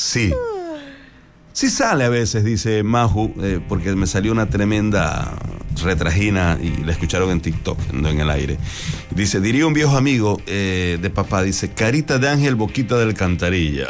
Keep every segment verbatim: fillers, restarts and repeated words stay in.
Sí. Sí sale a veces, dice Maju, eh, porque me salió una tremenda retragina y la escucharon en TikTok, no en el aire. Dice, diría un viejo amigo eh, de papá, dice, carita de ángel, boquita de alcantarilla.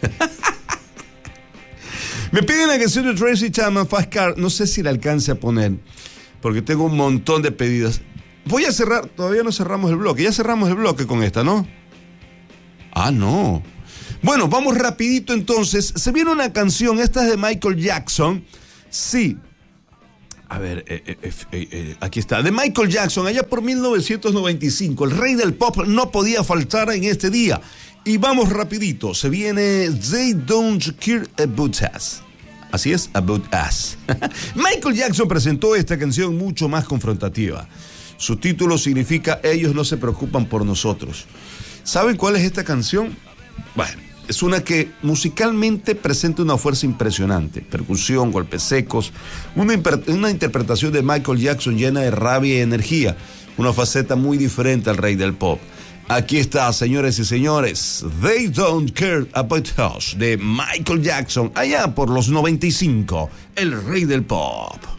Me piden la canción de Tracy Chapman, Fast Car, no sé si la alcance a poner, porque tengo un montón de pedidos. Voy a cerrar, todavía no cerramos el bloque, ya cerramos el bloque con esta, ¿no? Ah, no. Bueno, vamos rapidito entonces. Se viene una canción, esta es de Michael Jackson. Sí. A ver, eh, eh, eh, eh, aquí está. De Michael Jackson, allá por mil novecientos noventa y cinco. El rey del pop no podía faltar en este día. Y vamos rapidito. Se viene They Don't Care About Us. Así es, About Us. Michael Jackson presentó esta canción mucho más confrontativa. Su título significa Ellos no se preocupan por nosotros. ¿Saben cuál es esta canción? Bueno, es una que musicalmente presenta una fuerza impresionante. Percusión, golpes secos, una, una interpretación de Michael Jackson llena de rabia y energía. Una faceta muy diferente al rey del pop. Aquí está, señores y señores, They Don't Care About Us, de Michael Jackson, allá por los noventa y cinco, el rey del pop.